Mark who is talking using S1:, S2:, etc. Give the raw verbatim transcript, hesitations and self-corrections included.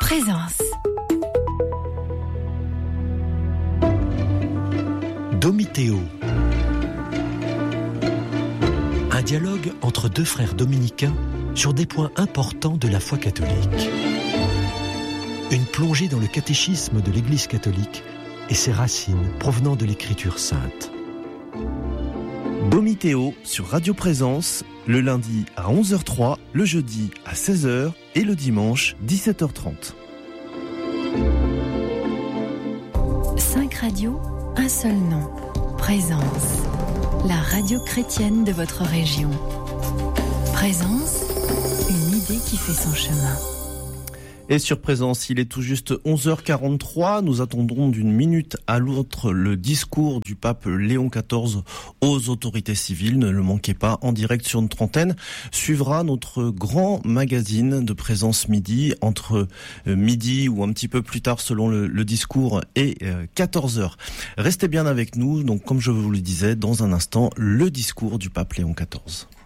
S1: Présence.
S2: Domitéo. Un dialogue entre deux frères dominicains sur des points importants de la foi catholique. Une plongée dans le catéchisme de l'Église catholique et ses racines provenant de l'Écriture sainte.
S3: Domitéo sur Radio Présence, le lundi à onze heures trois, le jeudi à seize heures et le dimanche dix-sept heures trente.
S1: Cinq radios, un seul nom. Présence. La radio chrétienne de votre région. Présence, une idée qui fait son chemin.
S3: Et sur Présence, il est tout juste onze heures quarante-trois. Nous attendons d'une minute à l'autre le discours du pape Léon quatorze aux autorités civiles. Ne le manquez pas, en direct sur notre antenne. Suivra notre grand magazine de Présence Midi entre midi ou un petit peu plus tard selon le, le discours et quatorze heures. Restez bien avec nous. Donc, comme je vous le disais, dans un instant, le discours du pape Léon quatorze.